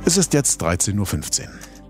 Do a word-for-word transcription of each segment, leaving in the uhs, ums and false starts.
Es ist jetzt dreizehn Uhr fünfzehn.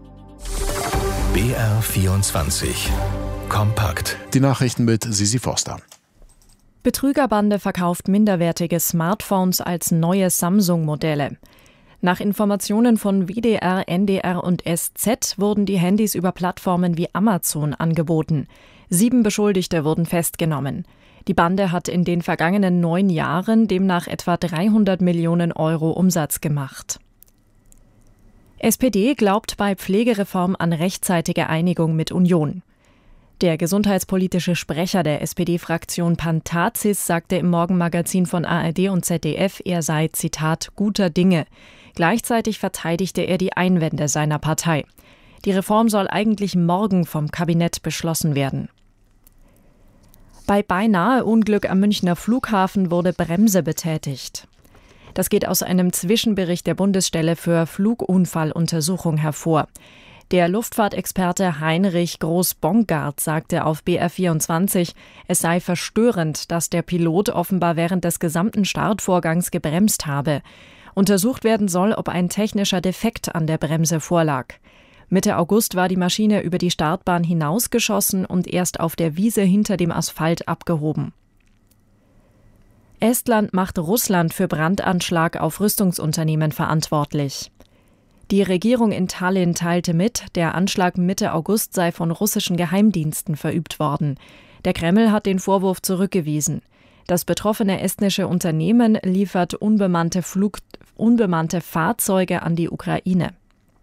B R vierundzwanzig Kompakt. Die Nachrichten mit Sisi Forster. Betrügerbande verkauft minderwertige Smartphones als neue Samsung-Modelle. Nach Informationen von W D R, N D R und S Z wurden die Handys über Plattformen wie Amazon angeboten. Sieben Beschuldigte wurden festgenommen. Die Bande hat in den vergangenen neun Jahren demnach etwa dreihundert Millionen Euro Umsatz gemacht. S P D glaubt bei Pflegereform an rechtzeitige Einigung mit Union. Der gesundheitspolitische Sprecher der S P D-Fraktion Pantazis sagte im Morgenmagazin von A R D und Z D F, er sei, Zitat, guter Dinge. Gleichzeitig verteidigte er die Einwände seiner Partei. Die Reform soll eigentlich morgen vom Kabinett beschlossen werden. Bei beinahe Unglück am Münchner Flughafen wurde Bremse betätigt. Das geht aus einem Zwischenbericht der Bundesstelle für Flugunfalluntersuchung hervor. Der Luftfahrtexperte Heinrich Groß-Bongard sagte auf B R vierundzwanzig, es sei verstörend, dass der Pilot offenbar während des gesamten Startvorgangs gebremst habe. Untersucht werden soll, ob ein technischer Defekt an der Bremse vorlag. Mitte August war die Maschine über die Startbahn hinausgeschossen und erst auf der Wiese hinter dem Asphalt abgehoben. Estland macht Russland für Brandanschlag auf Rüstungsunternehmen verantwortlich. Die Regierung in Tallinn teilte mit, der Anschlag Mitte August sei von russischen Geheimdiensten verübt worden. Der Kreml hat den Vorwurf zurückgewiesen. Das betroffene estnische Unternehmen liefert unbemannte, Flug, unbemannte Fahrzeuge an die Ukraine.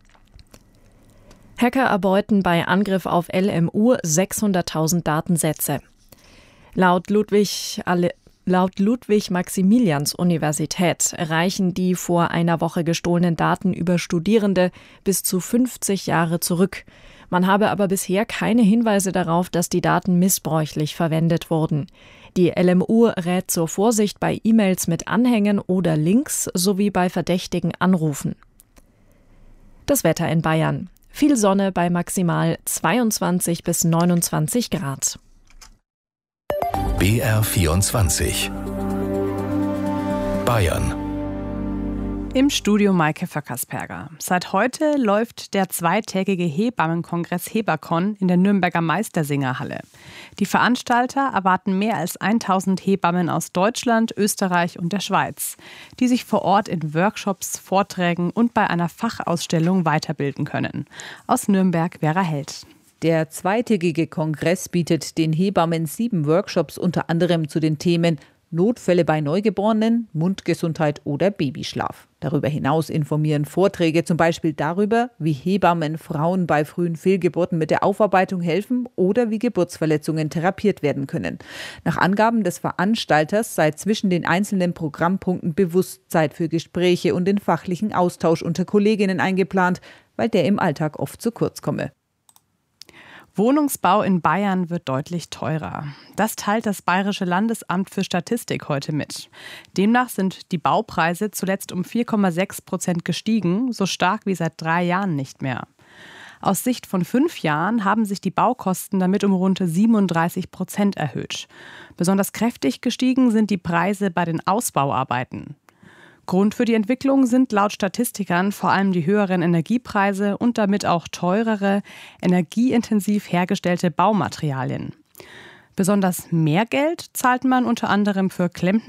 Hacker erbeuten bei Angriff auf L M U sechshunderttausend Datensätze. Laut Ludwig, laut Ludwig-Maximilians-Universität reichen die vor einer Woche gestohlenen Daten über Studierende bis zu fünfzig Jahre zurück. Man habe aber bisher keine Hinweise darauf, dass die Daten missbräuchlich verwendet wurden. Die L M U rät zur Vorsicht bei E-Mails mit Anhängen oder Links sowie bei verdächtigen Anrufen. Das Wetter in Bayern. Viel Sonne bei maximal zweiundzwanzig bis neunundzwanzig Grad. B R vierundzwanzig Bayern. Im Studio Maike Vöckersperger. Seit heute läuft der zweitägige Hebammenkongress Hebacon in der Nürnberger Meistersingerhalle. Die Veranstalter erwarten mehr als tausend Hebammen aus Deutschland, Österreich und der Schweiz, die sich vor Ort in Workshops, Vorträgen und bei einer Fachausstellung weiterbilden können. Aus Nürnberg Vera Held. Der zweitägige Kongress bietet den Hebammen sieben Workshops unter anderem zu den Themen Notfälle bei Neugeborenen, Mundgesundheit oder Babyschlaf. Darüber hinaus informieren Vorträge zum Beispiel darüber, wie Hebammen Frauen bei frühen Fehlgeburten mit der Aufarbeitung helfen oder wie Geburtsverletzungen therapiert werden können. Nach Angaben des Veranstalters sei zwischen den einzelnen Programmpunkten bewusst Zeit für Gespräche und den fachlichen Austausch unter Kolleginnen eingeplant, weil der im Alltag oft zu kurz komme. Wohnungsbau in Bayern wird deutlich teurer. Das teilt das Bayerische Landesamt für Statistik heute mit. Demnach sind die Baupreise zuletzt um vier Komma sechs Prozent gestiegen, so stark wie seit drei Jahren nicht mehr. Aus Sicht von fünf Jahren haben sich die Baukosten damit um rund siebenunddreißig Prozent erhöht. Besonders kräftig gestiegen sind die Preise bei den Ausbauarbeiten. Grund für die Entwicklung sind laut Statistikern vor allem die höheren Energiepreise und damit auch teurere, energieintensiv hergestellte Baumaterialien. Besonders mehr Geld zahlt man unter anderem für Klempner